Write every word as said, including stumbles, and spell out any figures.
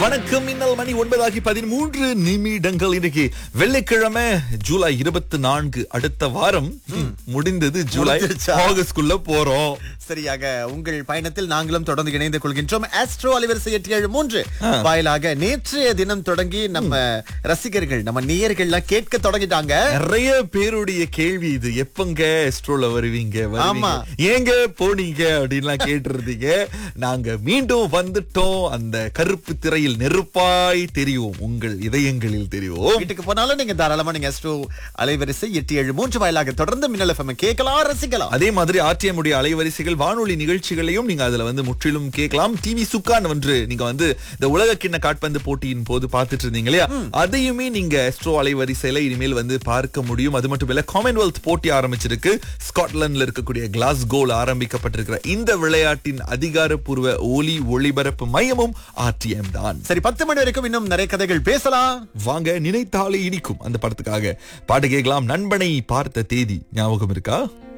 வணக்கம். இன்னல் மணி ஒன்பதாகி பதிமூன்று நிமிடங்கள். இன்னைக்கு வெள்ளிக்கிழமை ஜூலை இருபத்தி நான்கு. அடுத்த வாரம் முடிந்தது. ஜூலை ஆகஸ்டுக்குள்ள போறோம். சரியாக உங்கள் பயணத்தில் நாங்களும் தொடர்ந்து இணைந்து கொள்கின்றோம். ஆஸ்ட்ரோ அலைவரிசை எட்டு ஏழு மூன்று வாயிலாக நேற்றைய தினம் தொடங்கி நம்ம ரசிகர்கள் நம்ம நேயர்கள்லாம் கேட்க தொடங்கிட்டாங்க. நிறைய பேருடைய கேள்வி இது, எப்பங்க ஆஸ்ட்ரோல வருவீங்க, ஆமா, ஏங்க போனீங்க அப்படின்லாம் கேட்டிருந்தீங்க. நாங்க மீண்டும் வந்துட்டோம். அந்த கருப்பு திரையில் நெருப்பாய் தெரியும், உங்கள் இதயங்களில் தெரியும். வீட்டுக்கு போனாலும் நீங்க தாராளமா நீங்க ஆஸ்ட்ரோ அலைவரிசை எட்டு ஏழு மூன்று வாயிலாக தொடர்ந்து மின்னல் எஃப்எம் கேட்கலாம், ரசிக்கலாம். அதே மாதிரி ஆர்டிஎம் உடைய அலைவரிசைகள் வானொலி நிகழ்ச்சிகளையும் நீங்க அதுல வந்து முற்றிலும் கேட்கலாம். டிவி சுக்கான் ஒன்று நீங்க வந்து இந்த உலக கிண்ண காட்பந்து போட்டியின் போது பார்த்துட்டு இருந்தீங்க இல்லையா, அதையுமே நீங்க ஆஸ்ட்ரோ அலைவரிசையில இனிமேல் வந்து பார்க்க முடியும். அது மட்டும் இல்ல, காமன்வெல்த் போட்டி ஆரம்பிச்சிருக்கு. ஸ்காட்லாந்துல இருக்கக்கூடிய கிளாஸ்கோல ஆரம்பிக்கப்பட்டிருக்கிற இந்த விளையாட்டின் அதிகாரப்பூர்வ ஒலி ஒளிபரப்பு மையமும் ஆர்டிஎம் தான். சரி, பத்து மணி வரைக்கும் இன்னும் நிறைய கதைகள் பேசலாம். வாங்க, நினைத்தாலே இனிக்கும் அந்த படத்துக்காக பாட்டு கேட்கலாம். நண்பனை பார்த்த தேதி ஞாபகம் இருக்கா?